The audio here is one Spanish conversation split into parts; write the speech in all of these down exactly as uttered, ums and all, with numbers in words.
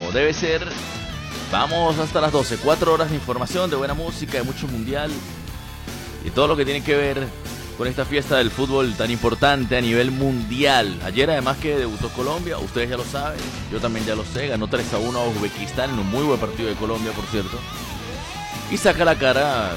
como debe ser. Vamos hasta las doce, cuatro horas de información, de buena música, de mucho mundial y todo lo que tiene que ver con esta fiesta del fútbol tan importante a nivel mundial. Ayer además que debutó Colombia, ustedes ya lo saben, yo también ya lo sé, ganó tres a uno a Uzbekistán en un muy buen partido de Colombia, por cierto, y saca la cara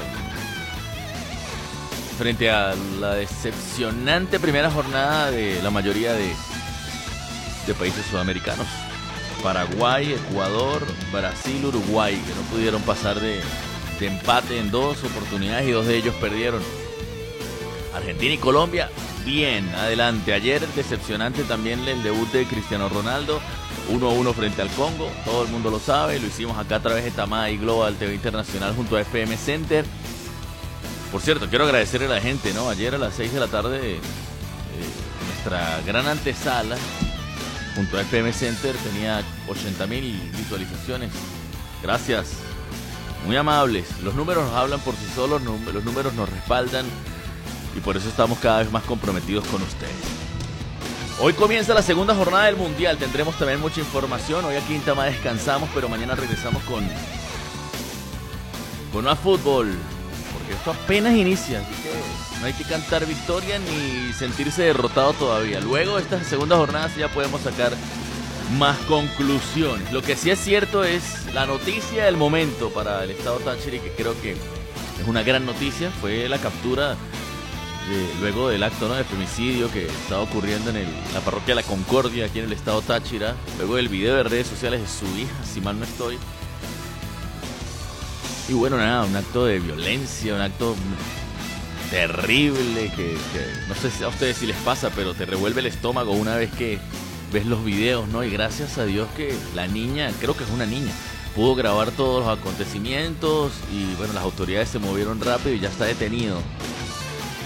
frente a la decepcionante primera jornada de la mayoría de, de países sudamericanos. Paraguay, Ecuador, Brasil, Uruguay, que no pudieron pasar de, de empate en dos oportunidades y dos de ellos perdieron. Argentina y Colombia, bien, adelante. Ayer decepcionante también el debut de Cristiano Ronaldo, uno a uno frente al Congo, todo el mundo lo sabe, lo hicimos acá a través de Tamay Global T V Internacional junto a F M Center. Por cierto, quiero agradecerle a la gente, ¿no? Ayer a las seis de la tarde, eh, nuestra gran antesala junto a F M Center tenía ochenta mil visualizaciones. Gracias, muy amables. Los números nos hablan por sí solos, los números nos respaldan y por eso estamos cada vez más comprometidos con ustedes. Hoy comienza la segunda jornada del Mundial, tendremos también mucha información. Hoy aquí en Tamá descansamos, pero mañana regresamos con, con más fútbol, porque esto apenas inicia, así que no hay que cantar victoria ni sentirse derrotado todavía. Luego de esta segunda jornada ya podemos sacar más conclusiones. Lo que sí es cierto es la noticia del momento para el estado Táchira, y que creo que es una gran noticia, fue la captura de, luego del acto, ¿no?, de femicidio que estaba ocurriendo en el, la parroquia La Concordia aquí en el estado Táchira, luego del video de redes sociales de su hija, si mal no estoy. Y bueno, nada, un acto de violencia, un acto terrible que, que no sé si a ustedes si les pasa, pero te revuelve el estómago una vez que ves los videos, ¿no? Y gracias a Dios que la niña, creo que es una niña, pudo grabar todos los acontecimientos y bueno, las autoridades se movieron rápido y ya está detenido